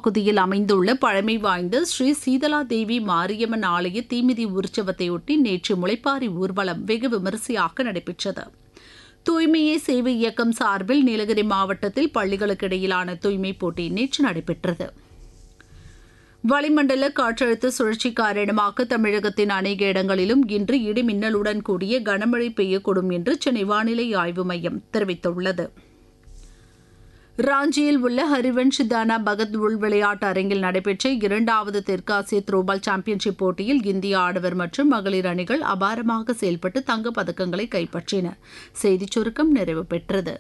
பகுதியில் அமைந்துள்ள பழமை வாய்ந்த ஸ்ரீ சீதலா தேவி மாரியம்மன் ஆலய தீமிதி உற்சவத்தையொட்டி நேற்று முளைப்பாரி ஊர்வலம் வெகு விமரிசையாக நடைபெற்றது. தூய்மையே சேவை இயக்கம் சார்பில் நீலகிரி மாவட்டத்தில் பள்ளிகளுக்கு இடையிலான தூய்மைப் போட்டி நேற்று நடைபெற்றது. வளிமண்டல காற்றழுத்த சுழற்சி காரணமாக தமிழகத்தின் அநேக இடங்களிலும் இன்று இடி மின்னலுடன் கூடிய கனமழை பெய்யக்கூடும் என்று சென்னை வானிலை ஆய்வு மையம் தெரிவித்துள்ளது. ராஞ்சியில் உள்ள ஹரிவன்ஷ் தானா பகத் உள் விளையாட்டு அரங்கில் நடைபெற்ற 2வது தெற்காசிய த்ரோபால் சாம்பியன்ஷிப் போட்டியில் இந்திய ஆடவர் மற்றும் மகளிர் அணிகள் அபாரமாக செயல்பட்டு தங்கப் பதக்கங்களை கைப்பற்றின. செய்திச் சுருக்கம் நிறைவு பெற்றது.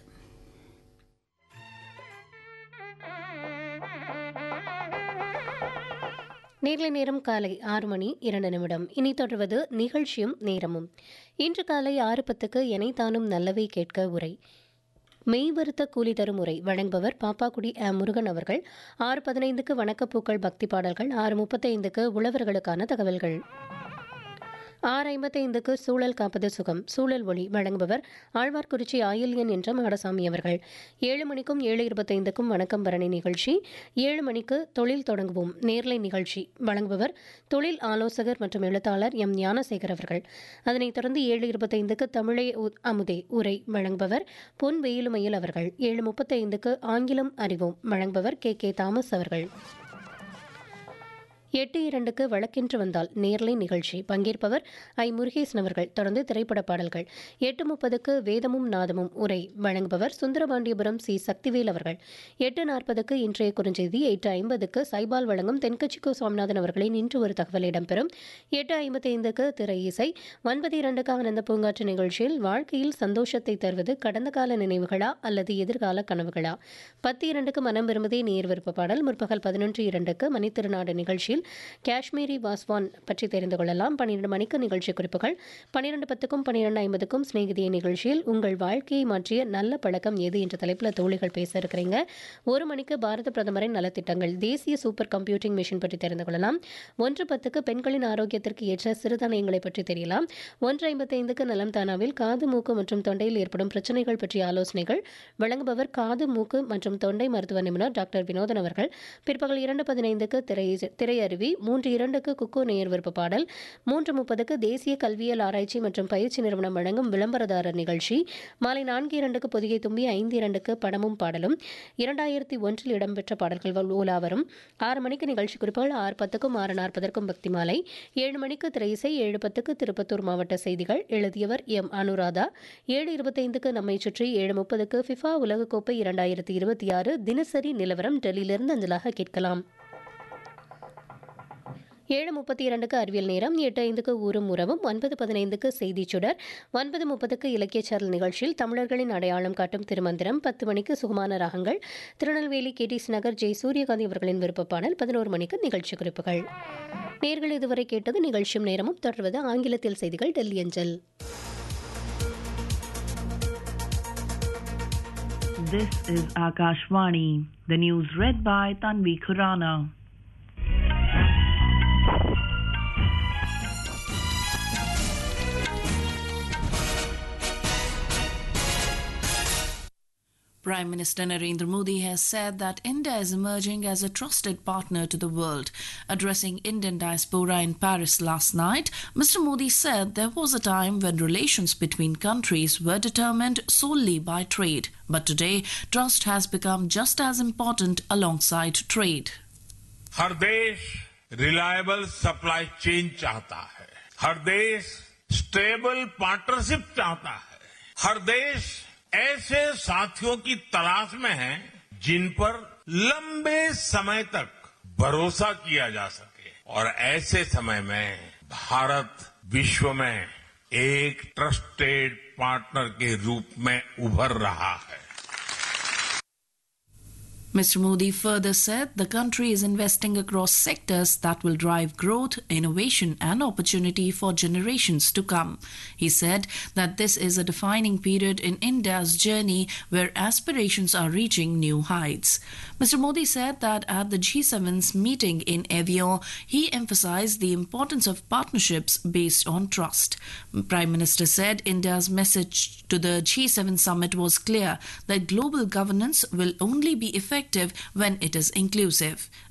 நேர்லை நேரம் காலை 6:02. இனி தொடர்வது நிகழ்ச்சியும் நேரமும். இன்று காலை 6:10 எனைத்தானும் நல்லவை கேட்க உரை மெய்வருத்த கூலி தரும் முறை வழங்குபவர் பாப்பாக்குடி முருகன் அவர்கள். 6:15 வணக்கப்பூக்கள் பக்தி பாடல்கள். 6:35 உழவர்களுக்கான தகவல்கள். 6:55 சூழல் காப்பது சுகம் சூழல் ஒளி வழங்குபவர் ஆழ்வார்குறிச்சி ஆயில்யன் என்ற மாடசாமி அவர்கள். 7 மணிக்கும் 7:25 வணக்கம் பரணி நிகழ்ச்சி. 7 மணிக்கு தொழில் தொடங்குவோம் நேர்லை நிகழ்ச்சி வழங்குபவர் தொழில் ஆலோசகர் மற்றும் எழுத்தாளர் எம் ஞானசேகர் அவர்கள். அதனைத் தொடர்ந்து 7:25 தமிழே அமுதே உரை வழங்குபவர் பொன் வெயிலுமையில் அவர்கள். 7:35 ஆங்கிலம் அறிவோம் வழங்குபவர் கே தாமஸ் அவர்கள். 8:02 வழக்கென்று வந்தால் நேர்லை நிகழ்ச்சி பங்கேற்பவர் முருகேசன் அவர்கள். தொடர்ந்து திரைப்பட பாடல்கள். 8:30 வேதமும் நாதமும் உரை வழங்குபவர் சுந்தரபாண்டியபுரம் சி சக்திவேல் அவர்கள். 8:40 இன்றைய குறுஞ்செய்தி. 8:50 சைபால் வழங்கும் தென்கட்சிக்கோ சுவாமிநாதன் அவர்களின் இன்று ஒரு தகவல் இடம்பெறும். 8:55 திரை இசை. 9:02 ஆனந்த பூங்காற்று நிகழ்ச்சியில் வாழ்க்கையில் சந்தோஷத்தை தருவது கடந்த கால நினைவுகளா அல்லது எதிர்கால கனவுகளா. 10:02 மனம் விரும்புதே நேர் விருப்ப பாடல். முற்பகல் 11:02 மணித்திருநாடு நிகழ்ச்சியில் காஷ்மீரி வாஸ்வான் பற்றி தெரிந்து கொள்ளலாம். 12 மணிக்கு நிகழ்ச்சி குறிப்புகள். 12:10 12:50 சிநேகிதிய நிகழ்ச்சியில் உங்கள் வாழ்க்கையை மாற்றிய நல்ல பழக்கம் எது என்ற தலைப்பில் தோழிகள் பேச இருக்கிறீங்க. 1 மணிக்கு பாரத பிரதமரின் நலத்திட்டங்கள் தேசிய சூப்பர் கம்ப்யூட்டிங் மிஷன் பற்றி தெரிந்து கொள்ளலாம். 1:10 பெண்களின் ஆரோக்கியத்திற்கு ஏற்ற சிறுதானியங்களை பற்றி தெரியலாம். 1:55 நலம் தானாவில் காது மூக்கு மற்றும் தொண்டையில் ஏற்படும் பிரச்சனைகள் பற்றிய ஆலோசனைகள் வழங்குபவர் காது மூக்கு மற்றும் தொண்டை மருத்துவ நிபுணர் டாக்டர் வினோதன் அவர்கள். பிற்பகல் 2:15 திரை 3:02 குக்கோ நேயர் விருப்ப பாடல். 3:30 தேசிய கல்வியல் ஆராய்ச்சி மற்றும் பயிற்சி நிறுவனம் வழங்கும் விளம்பரதாரர் நிகழ்ச்சி. மாலை 4:02 பொதிகை தும்பி. 5:02 படமும் பாடலும். 2001 இடம்பெற்ற பாடல்கள் ஓலா வரும். 6 மணிக்கு நிகழ்ச்சி குறிப்புகள். 6:10 6:40 பக்தி மாலை. 7 மணிக்கு திரை இசை. 7:10 திருப்பத்தூர் மாவட்ட செய்திகள். எழுதியவர் எம் அனுராதா. 7:25 நம்மை சுற்றி. 7:30 ஃபிஃபா உலகக்கோப்பை 2026 தினசரி நிலவரம் டெல்லியிலிருந்து அஞ்சலாக கேட்கலாம். 7:32 அறிவியல் நேரம். 8:05 ஊரும் உறவும். 9:15 செய்தி சுடர். 9:30 இலக்கிய சாரல் நிகழ்ச்சியில் தமிழர்களின் அடையாளம் காட்டும் திருமந்திரம். 10 மணிக்கு சுகமான ராகங்கள். திருநெல்வேலி கேடிசி நகர் ஜெய் சூரியகாந்தி அவர்களின் விருப்ப பாடல். 11 மணிக்கு நிகழ்ச்சி குறிப்புகள். நேர்கள் இதுவரை கேட்டது நிகழ்ச்சியும் நேரமும். தொடர்வது ஆங்கிலத்தில் செய்திகள் டெல்லி அஞ்சல். This is Akashvani. The news read by Tanvi Khurana. Prime Minister Narendra Modi has said that India is emerging as a trusted partner to the world. Addressing Indian diaspora in Paris last night, Mr. Modi said there was a time when relations between countries were determined solely by trade. But today, trust has become just as important alongside trade. हर देश reliable supply chain चाहता है. हर देश stable partnership चाहता है. हर देश ऐसे साथियों की तलाश में है जिन पर लंबे समय तक भरोसा किया जा सके. और ऐसे समय में भारत विश्व में एक ट्रस्टेड पार्टनर के रूप में उभर रहा है. Mr. Modi further said the country is investing across sectors that will drive growth, innovation and opportunity for generations to come. He said that this is a defining period in India's journey where aspirations are reaching new heights. Mr. Modi said that at the G7's meeting in Evian, he emphasized the importance of partnerships based on trust. Prime Minister said India's message to the G7 summit was clear that global governance will only be effective when it is inclusive.